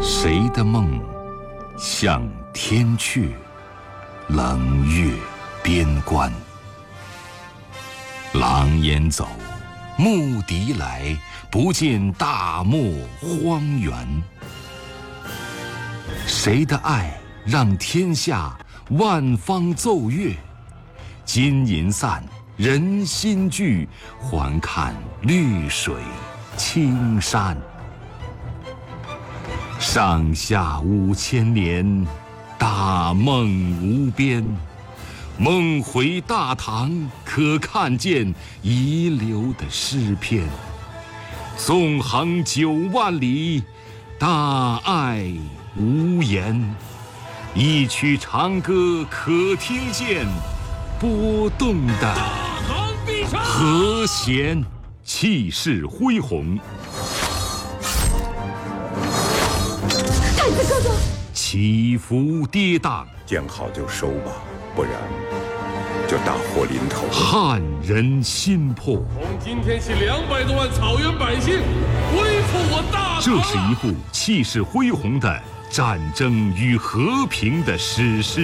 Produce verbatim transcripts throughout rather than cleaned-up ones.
谁的梦向天阙，冷月边关。狼烟走，牧笛来，不见大漠荒原。谁的爱让天下万方奏乐？金银散，人心聚，还看绿水青山。上下五千年，大梦无边。梦回大唐，可看见遗留的诗篇。纵横九万里，大爱无言。一曲长歌可听见，波动的和弦，气势恢宏。 太子哥哥， 起伏跌宕， 见好就收吧，不然就大祸临头。 撼人心魄。 从今天起，两百多万草原百姓恢复我大唐。 这是一部气势恢宏的战争与和平的史诗。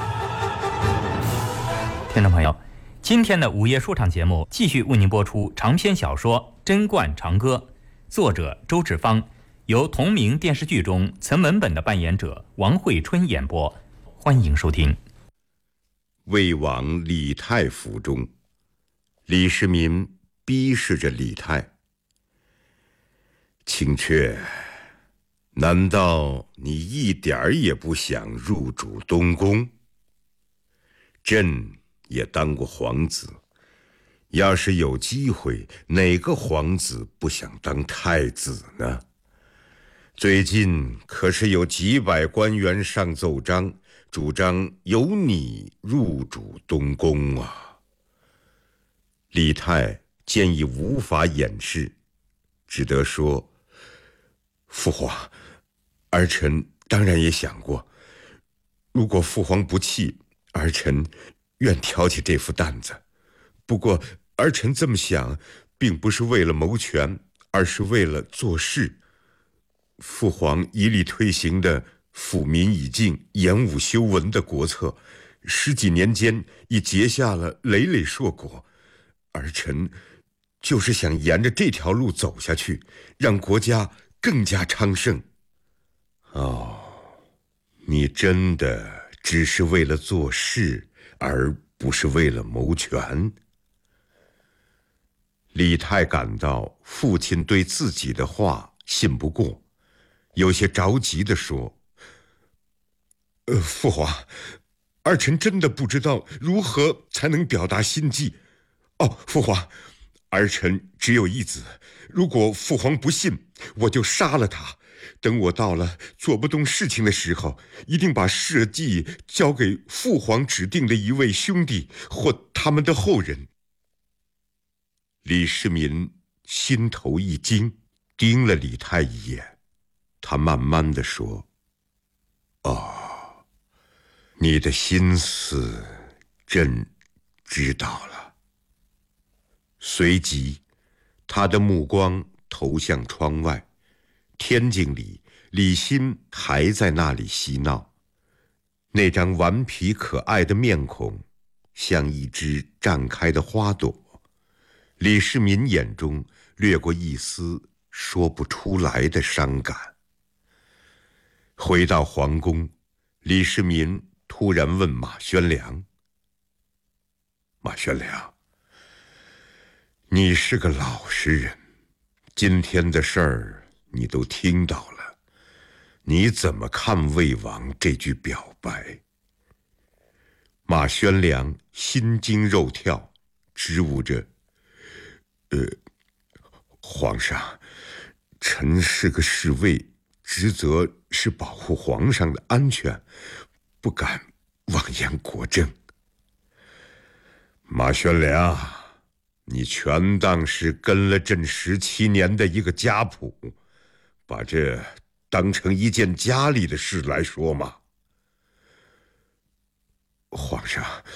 听众朋友，今天的午夜说唱节目继续为您播出长篇小说《贞观长歌》，作者周志芳，由同名电视剧中曾文本的扮演者王慧春演播。欢迎收听。 魏王李泰府中，李世民逼视着李泰：“青雀，难道你一点儿也不想入主东宫？朕也当过皇子，要是有机会，哪个皇子不想当太子呢？最近可是有几百官员上奏章，主张由你入主东宫啊。”李泰见已无法掩饰，只得说：“父皇，儿臣当然也想过，如果父皇不弃，儿臣愿挑起这副担子。不过儿臣这么想，并不是为了谋权，而是为了做事。父皇一力推行的抚民以敬、严武修文的国策，十几年间已结下了累累硕果。儿臣就是想沿着这条路走下去，让国家更加昌盛。”哦，你真的只是为了做事，而不是为了谋权？李泰感到父亲对自己的话信不过，有些着急地说：“呃，父皇，儿臣真的不知道如何才能表达心迹。哦，父皇，儿臣只有一子，如果父皇不信，我就杀了他。等我到了做不动事情的时候，一定把社稷交给父皇指定的一位兄弟或他们的后人。”李世民心头一惊，盯了李泰一眼，他慢慢地说：“哦，你的心思朕知道了。”随即他的目光投向窗外，天井里李欣还在那里嬉闹，那张顽皮可爱的面孔像一只绽开的花朵。李世民眼中掠过一丝说不出来的伤感。回到皇宫，李世民突然问马宣良：“马宣良，你是个老实人，今天的事儿你都听到了，你怎么看魏王这句表白？”马宣良心惊肉跳，支吾着：“呃，皇上，臣是个侍卫，职责是保护皇上的安全，不敢妄言国政。”马宣良，你全当是跟了朕十七年的一个家谱，把这当成一件家里的事来说吗？皇上，